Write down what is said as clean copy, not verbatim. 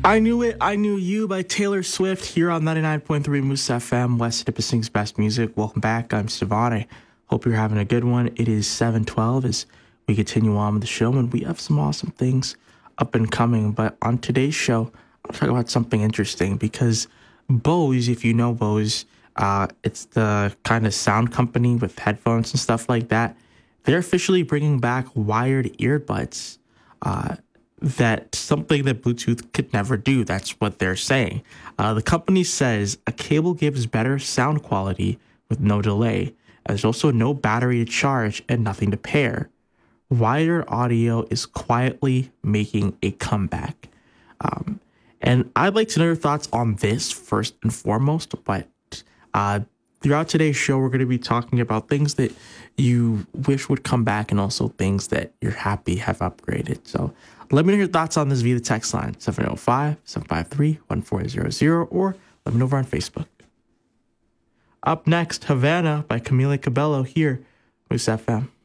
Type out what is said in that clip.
I Knew It, I Knew You by Taylor Swift here on 99.3 Moose FM, West Nipissing's best music. Welcome back. I'm Stevon. Hope you're having a good one. It is 7:12 as we continue on with the show, and we have some awesome things up and coming. But on today's show, I'll talk about something interesting because Bose, if you know Bose, it's the kind of sound company with headphones and stuff like that. They're officially bringing back wired earbuds. That something that Bluetooth could never do. That's what they're saying. The company says a cable gives better sound quality with no delay. There's also no battery to charge and nothing to pair. Wired audio is quietly making a comeback. And I'd like to know your thoughts on this first and foremost, but throughout today's show, we're going to be talking about things that you wish would come back and also things that you're happy have upgraded. So let me know your thoughts on this via the text line, 705-753-1400, or let me know over on Facebook. Up next, Havana by Camila Cabello here with FM.